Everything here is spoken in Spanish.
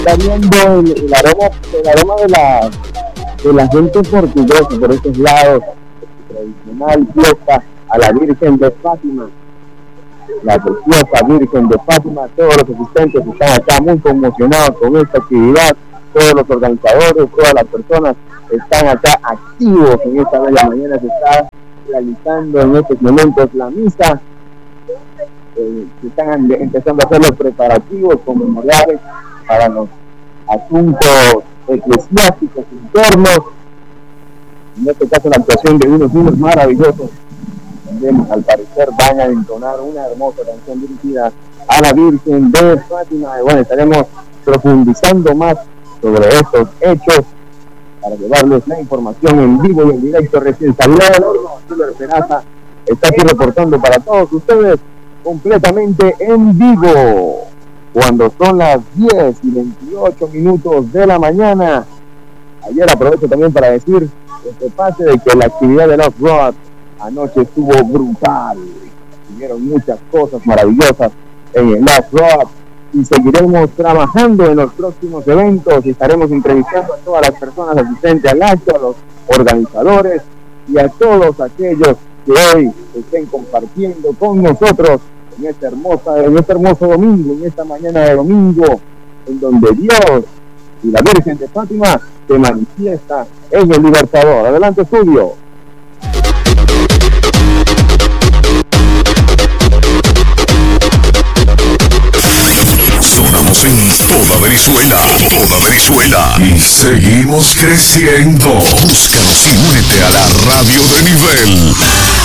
está viendo el aroma de la gente portuguesa por estos lados, tradicional fiesta a la Virgen de Fátima, la preciosa Virgen de Fátima. Todos los asistentes están acá muy conmocionados con esta actividad, todos los organizadores, todas las personas están acá activos en esta bella mañana. Se está realizando en estos momentos la misa, se están empezando a hacer los preparativos conmemorables para los asuntos eclesiásticos internos, en este caso la actuación de unos niños maravillosos. Al parecer van a entonar una hermosa canción dirigida a la Virgen de Fátima. Y bueno, estaremos profundizando más sobre estos hechos para llevarles la información en vivo y en directo. Recién salió del horno, Silver Peraza está aquí reportando para todos ustedes completamente en vivo, cuando son las 10:28 de la mañana. Ayer aprovecho también para decir este pase de que la actividad de Off-Road anoche estuvo brutal. Tuvieron muchas cosas maravillosas en el Off-Road y seguiremos trabajando en los próximos eventos y estaremos entrevistando a todas las personas asistentes al acto, a los organizadores y a todos aquellos que hoy estén compartiendo con nosotros en este hermoso domingo, en esta mañana de domingo, en donde Dios y la Virgen de Fátima se manifiesta en el Libertador. Adelante, estudio. Sonamos en toda Venezuela y seguimos creciendo. Búscanos y únete a la radio de nivel